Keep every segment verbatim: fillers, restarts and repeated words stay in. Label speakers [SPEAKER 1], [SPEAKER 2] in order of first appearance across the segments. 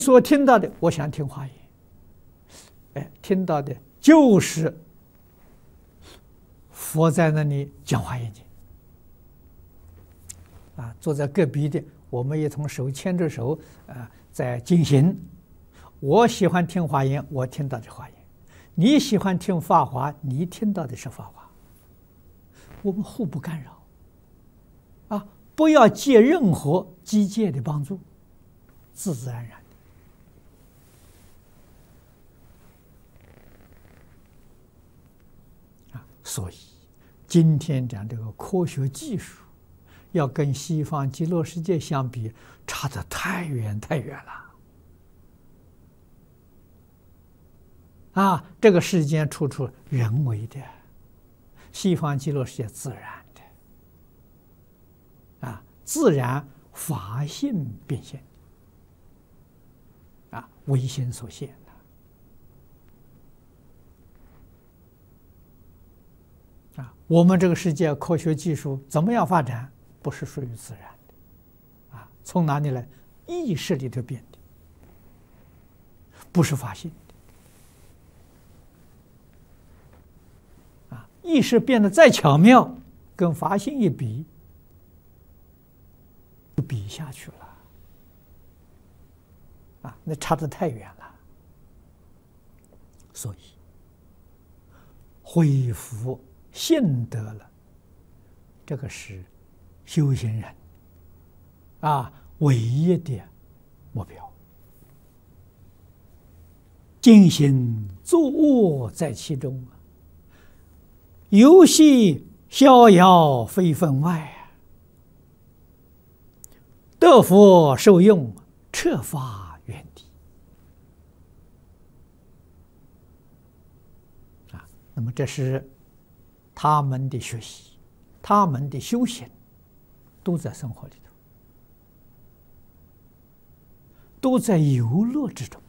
[SPEAKER 1] 所听到的，我想听华严，哎，听到的就是佛在那里讲华严经，啊，坐在隔壁的，我们一同手牵着手，啊，在进行。我喜欢听华严，我听到的华严；你喜欢听法华，你听到的是法华。我们互不干扰，啊，不要借任何机械的帮助，自自然然的。啊，所以今天讲这个科学技术，要跟西方极乐世界相比，差得太远太远了。啊，这个世间处处人为的，西方极乐世界自然的，啊，自然法性变现，啊，唯心所现的，啊，我们这个世界科学技术怎么样发展，不是属于自然的，啊，从哪里来？意识里头变的，不是法性。意识变得再巧妙，跟法性一比，就比下去了，啊，那差得太远了。所以，恢复信德了，这个是修行人啊唯一的目标。尽心作恶在其中啊。游戏逍遥非分外，得佛受用，彻发原地。啊，那么这是他们的学习，他们的修行，都在生活里头，都在游乐之中。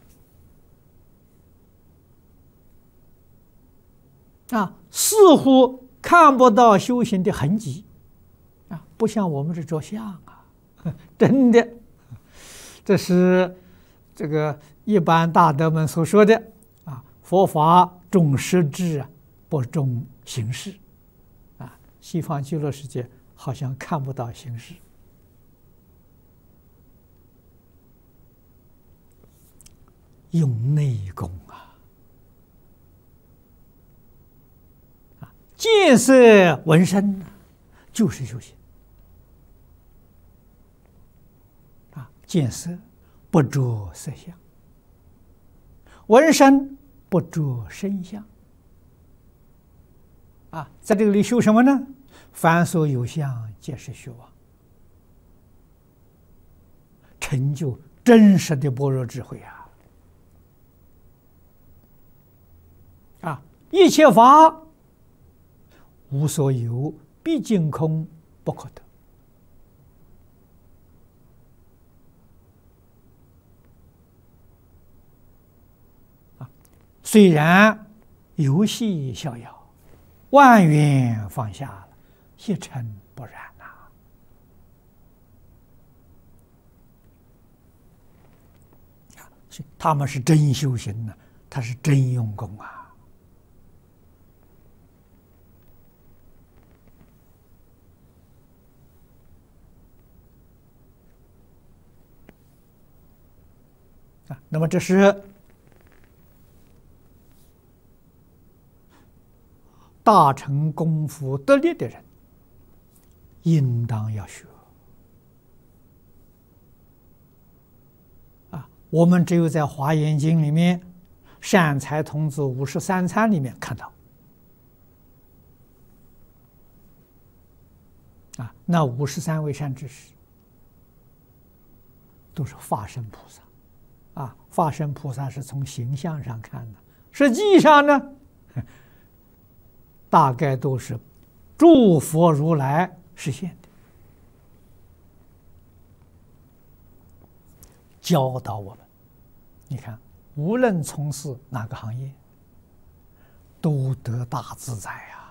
[SPEAKER 1] 啊，似乎看不到修行的痕迹，啊，不像我们是着相啊，真的，这是这个一般大德们所说的啊，佛法重实质啊，不重形式，啊，西方极乐世界好像看不到形式，用内功啊。见色闻声就是修行啊，见色不着色相，闻声不着声相啊，在这里修什么呢？凡所有相，皆是虚妄，成就真实的般若智慧啊！啊，一切法无所有，毕竟空，不可得。啊，虽然游戏逍遥，万缘放下了，一尘不染呐。啊，所以他们是真修行呢，他是真用功啊。那么这是大成功夫得力的人应当要学啊！我们只有在《华严经》里面善财童子五十三参里面看到啊，那五十三位善知识都是化身菩萨。啊，化身菩萨是从形象上看的，实际上呢，大概都是诸佛如来实现的，教导我们。你看，无论从事哪个行业，都得大自在啊！